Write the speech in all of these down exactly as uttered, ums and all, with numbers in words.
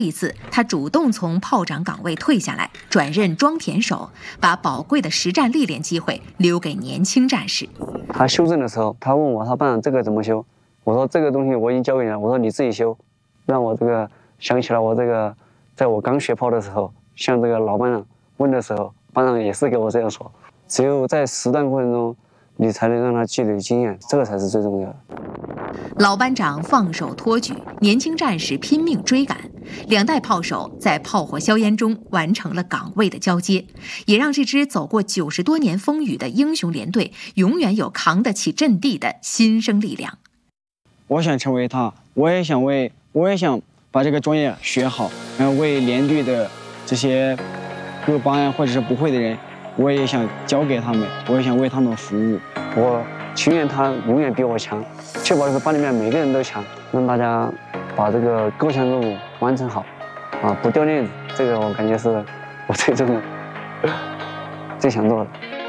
一次，他主动从炮长岗位退下来，转任装填手，把宝贵的实战历练机会留给年轻战士。 他修正的时候，他问我，他班长这个怎么修？我说这个东西我已经交给你了，我说你自己修。让我这个想起来，我这个在我刚学炮的时候，向这个老班长问的时候，班长也是给我这样说：只有在实战过程中，你才能让他积累经验，这个才是最重要的。 老班长放手托举，年轻战士拼命追赶，两代炮手在炮火硝烟中完成了岗位的交接，也让这支走过九十多年风雨的英雄连队永远有扛得起阵地的新生力量。 我想成为他，我也想为，我也想把这个专业学好，然后为连队的这些各班或者是不会的人，我也想教给他们，我也想为他们服务。 我情愿他永远比我强，确保这个班里面每个人都强，让大家把这个各项任务完成好，啊，不掉链子，这个我感觉是我最重要、最想做的。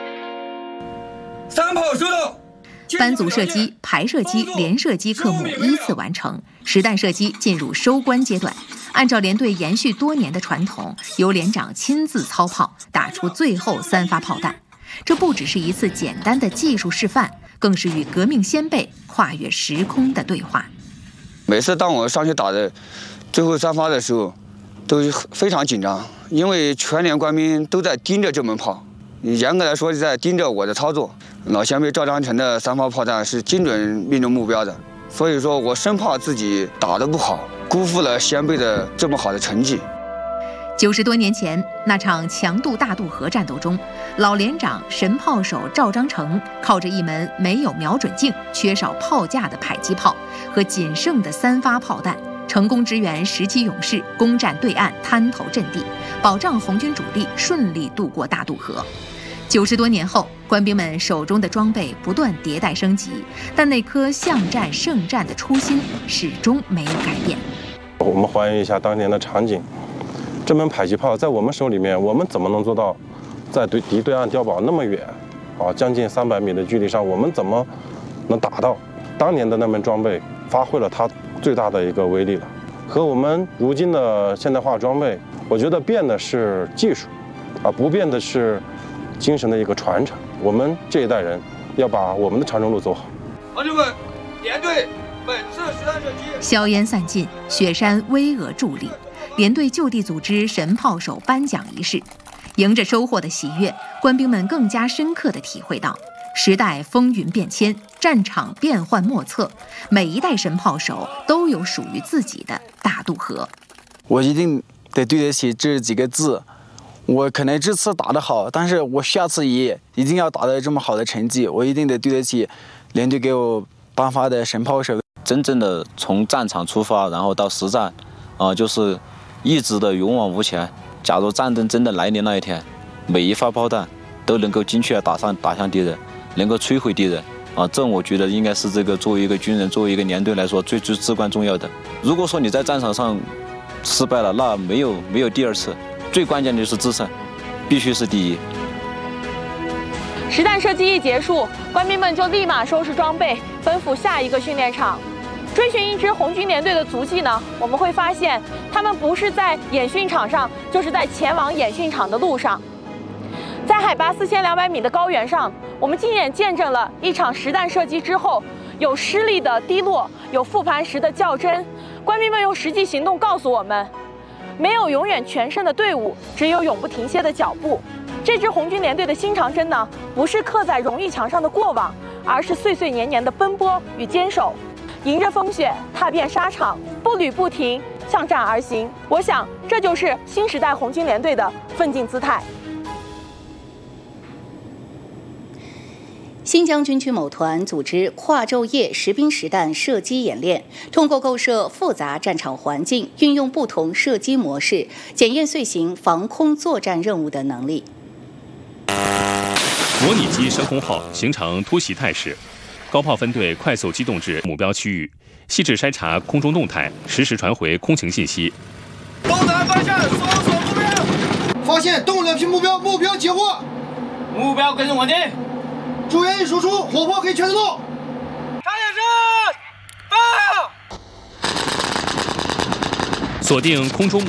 三炮收到。 班组射击、排射击、连射击科目依次完成，实弹射击进入收官阶段。按照连队延续多年的传统，由连长亲自操炮，打出最后三发炮弹。这不只是一次简单的技术示范，更是与革命先辈跨越时空的对话。 每次当我上去打的最后三发的时候，都非常紧张，因为全连官兵都在盯着这门炮，严格来说是在盯着我的操作。老先辈赵章成的三发炮弹是精准命中目标的，所以说我生怕自己打得不好，辜负了先辈的这么好的成绩。 九十多年前，那场强渡大渡河战斗中，老连长神炮手赵章成靠着一门没有瞄准镜、缺少炮架的迫击炮和仅剩的三发炮弹，成功支援十七勇士攻占对岸滩头阵地，保障红军主力顺利渡过大渡河。九十多年后，官兵们手中的装备不断迭代升级，但那颗向战胜战的初心始终没有改变。 我们还原一下当年的场景，这门迫击炮在我们手里面，我们怎么能做到在对敌对岸碉堡那么远啊，将近三百米的距离上，我们怎么能打到？当年的那门装备发挥了它最大的一个威力了。和我们如今的现代化装备，我觉得变的是技术，而不变的是精神的一个传承。我们这一代人要把我们的长征路走好。 同志们，连队本次实弹射击。 硝烟散尽，雪山巍峨伫立，连队就地组织神炮手颁奖仪式。迎着收获的喜悦，官兵们更加深刻地体会到，时代风云变迁，战场变幻莫测，每一代神炮手都有属于自己的大渡河。 我一定得对得起这几个字。我可能这次打得好，但是我下次也一定要打得这么好的成绩，我一定得对得起连队给我颁发的神炮手。 真正的从战场出发，然后到实战，啊、呃，就是一直的勇往无前。假如战争真的来临那一天，每一发炮弹都能够精确地打上打向敌人，能够摧毁敌人，啊、呃，这我觉得应该是这个作为一个军人，作为一个连队来说最最至关重要的。如果说你在战场上失败了，那没有没有第二次。最关键的就是制胜，必须是第一。 实弹射击一结束，官兵们就立马收拾装备，奔赴下一个训练场。追寻一支红军连队的足迹呢，我们会发现，他们不是在演训场上，就是在前往演训场的路上。在海拔四千两百米的高原上，我们亲眼见证了一场实弹射击之后，有失利的低落，有复盘时的较真。官兵们用实际行动告诉我们，没有永远全胜的队伍，只有永不停歇的脚步。这支红军连队的新长征呢，不是刻在荣誉墙上的过往，而是岁岁年年的奔波与坚守，迎着风雪，踏遍沙场，步履不停，向战而行。我想，这就是新时代红军连队的奋进姿态。 新疆军区某团组织跨昼夜实兵实弹射击演练，通过构设复杂战场环境，运用不同射击模式，检验遂行防空作战任务的能力。 模拟机升空后形成突袭态势，高炮分队快速机动至目标区域，细致筛查空中动态，实时传回空情信息。 东南方向搜索目标， 发现动两批目标，目标截获， 目标跟踪稳定。 注意输出，火炮可以全自动。 查检站，发。 锁定空中目